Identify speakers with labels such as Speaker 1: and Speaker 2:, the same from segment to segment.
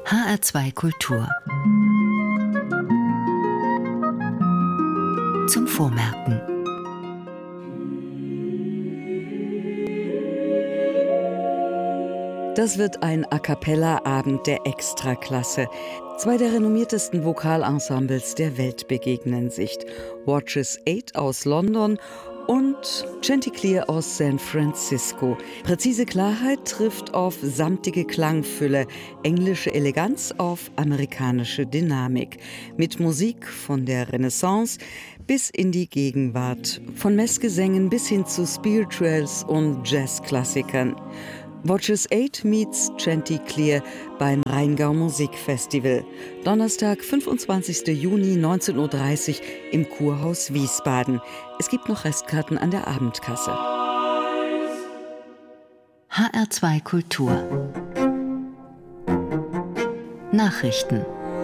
Speaker 1: HR2 Kultur. Zum Vormerken.
Speaker 2: Das wird ein A-cappella-Abend der Extraklasse. Zwei der renommiertesten Vokalensembles der Welt begegnen sich. Watches 8 aus London und Chanticleer aus San Francisco. Präzise Klarheit trifft auf samtige Klangfülle, englische Eleganz auf amerikanische Dynamik. Mit Musik von der Renaissance bis in die Gegenwart. Von Messgesängen bis hin zu Spirituals und Jazzklassikern. Watches 8 meets Chanticleer beim Rheingau Musikfestival. Donnerstag, 25. Juni, 19.30 Uhr im Kurhaus Wiesbaden. Es gibt noch Restkarten an der Abendkasse.
Speaker 1: HR2 Kultur. Nachrichten.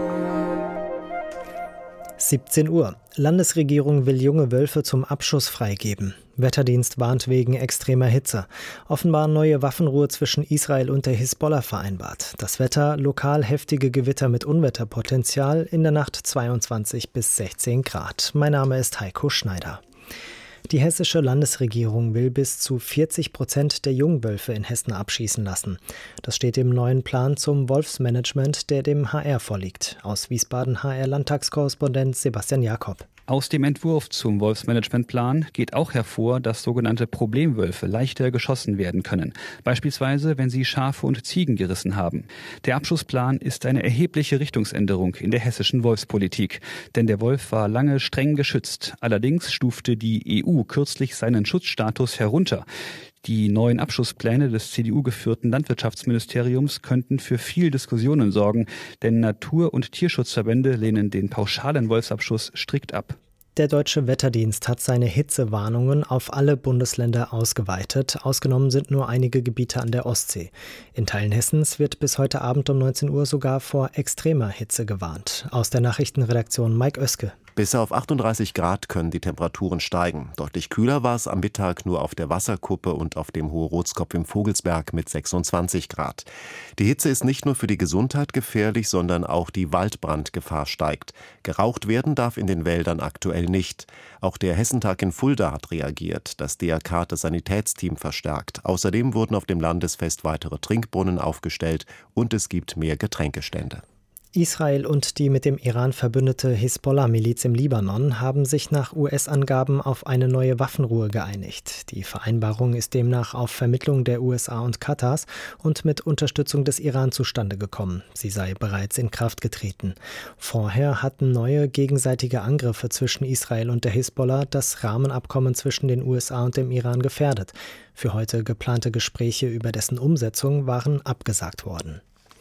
Speaker 3: 17 Uhr. Landesregierung will junge Wölfe zum Abschuss freigeben. Wetterdienst warnt wegen extremer Hitze. Offenbar neue Waffenruhe zwischen Israel und der Hisbollah vereinbart. Das Wetter: lokal heftige Gewitter mit Unwetterpotenzial, in der Nacht 22 bis 16 Grad. Mein Name ist Heiko Schneider. Die hessische Landesregierung will bis zu 40% der Jungwölfe in Hessen abschießen lassen. Das steht im neuen Plan zum Wolfsmanagement, der dem HR vorliegt. Aus Wiesbaden HR-Landtagskorrespondent Sebastian Jakob.
Speaker 4: Aus dem Entwurf zum Wolfsmanagementplan geht auch hervor, dass sogenannte Problemwölfe leichter geschossen werden können. Beispielsweise, wenn sie Schafe und Ziegen gerissen haben. Der Abschussplan ist eine erhebliche Richtungsänderung in der hessischen Wolfspolitik. Denn der Wolf war lange streng geschützt. Allerdings stufte die EU kürzlich seinen Schutzstatus herunter. Die neuen Abschusspläne des CDU-geführten Landwirtschaftsministeriums könnten für viel Diskussionen sorgen, denn Natur- und Tierschutzverbände lehnen den pauschalen Wolfsabschuss strikt ab.
Speaker 3: Der Deutsche Wetterdienst hat seine Hitzewarnungen auf alle Bundesländer ausgeweitet. Ausgenommen sind nur einige Gebiete an der Ostsee. In Teilen Hessens wird bis heute Abend um 19 Uhr sogar vor extremer Hitze gewarnt. Aus der Nachrichtenredaktion Mike Oeske.
Speaker 5: Bis auf 38 Grad können die Temperaturen steigen. Deutlich kühler war es am Mittag nur auf der Wasserkuppe und auf dem Hohe-Rotskopf im Vogelsberg mit 26 Grad. Die Hitze ist nicht nur für die Gesundheit gefährlich, sondern auch die Waldbrandgefahr steigt. Geraucht werden darf in den Wäldern aktuell nicht. Auch der Hessentag in Fulda hat reagiert. Das DRK hat das Sanitätsteam verstärkt. Außerdem wurden auf dem Landesfest weitere Trinkbrunnen aufgestellt und es gibt mehr Getränkestände.
Speaker 3: Israel und die mit dem Iran verbündete Hisbollah-Miliz im Libanon haben sich nach US-Angaben auf eine neue Waffenruhe geeinigt. Die Vereinbarung ist demnach auf Vermittlung der USA und Katars und mit Unterstützung des Iran zustande gekommen. Sie sei bereits in Kraft getreten. Vorher hatten neue gegenseitige Angriffe zwischen Israel und der Hisbollah das Rahmenabkommen zwischen den USA und dem Iran gefährdet. Für heute geplante Gespräche über dessen Umsetzung waren abgesagt worden.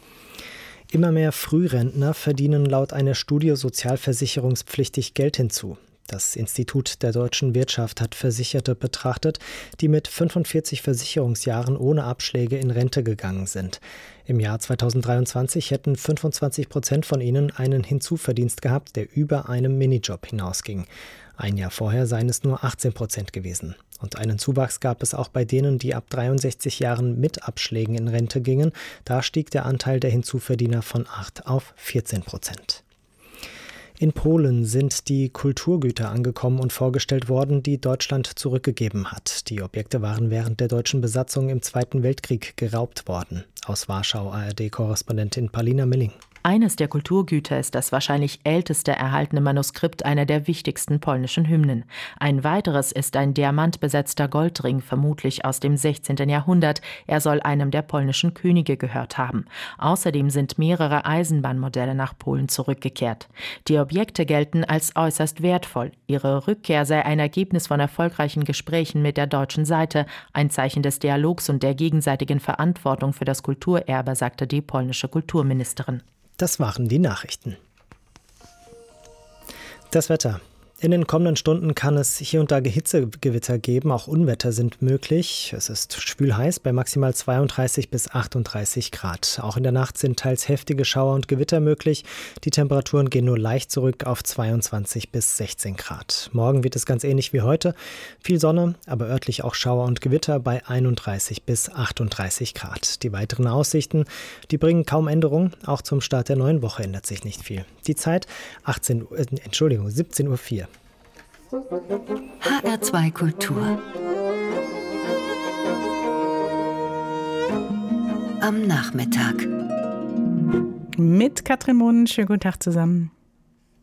Speaker 3: Immer mehr Frührentner verdienen laut einer Studie sozialversicherungspflichtig Geld hinzu. Das Institut der deutschen Wirtschaft hat Versicherte betrachtet, die mit 45 Versicherungsjahren ohne Abschläge in Rente gegangen sind. Im Jahr 2023 hätten 25% von ihnen einen Hinzuverdienst gehabt, der über einem Minijob hinausging. Ein Jahr vorher seien es nur 18% gewesen. Und einen Zuwachs gab es auch bei denen, die ab 63 Jahren mit Abschlägen in Rente gingen. Da stieg der Anteil der Hinzuverdiener von 8 auf 14%. In Polen sind die Kulturgüter angekommen und vorgestellt worden, die Deutschland zurückgegeben hat. Die Objekte waren während der deutschen Besatzung im Zweiten Weltkrieg geraubt worden. Aus Warschau ARD-Korrespondentin Paulina Milling.
Speaker 6: Eines der Kulturgüter ist das wahrscheinlich älteste erhaltene Manuskript einer der wichtigsten polnischen Hymnen. Ein weiteres ist ein diamantbesetzter Goldring, vermutlich aus dem 16. Jahrhundert. Er soll einem der polnischen Könige gehört haben. Außerdem sind mehrere Eisenbahnmodelle nach Polen zurückgekehrt. Die Objekte gelten als äußerst wertvoll. Ihre Rückkehr sei ein Ergebnis von erfolgreichen Gesprächen mit der deutschen Seite, ein Zeichen des Dialogs und der gegenseitigen Verantwortung für das Kulturerbe, sagte die polnische Kulturministerin.
Speaker 3: Das waren die Nachrichten. Das Wetter. In den kommenden Stunden kann es hier und da Hitzegewitter geben, auch Unwetter sind möglich. Es ist schwül heiß bei maximal 32 bis 38 Grad. Auch in der Nacht sind teils heftige Schauer und Gewitter möglich. Die Temperaturen gehen nur leicht zurück auf 22 bis 16 Grad. Morgen wird es ganz ähnlich wie heute. Viel Sonne, aber örtlich auch Schauer und Gewitter bei 31 bis 38 Grad. Die weiteren Aussichten, die bringen kaum Änderungen. Auch zum Start der neuen Woche ändert sich nicht viel. Die Zeit 17:04 Uhr.
Speaker 1: HR2 Kultur. Am Nachmittag.
Speaker 7: Mit Katrin Mohn, schönen guten Tag zusammen.